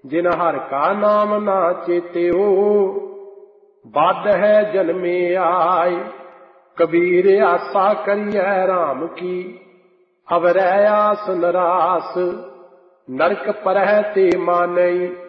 जिन हर का नाम ना चेत्यो, बद है जन्मे आय। कबीर आशा करिए राम की, अवरै आस नरास। नरक परह ते मानई,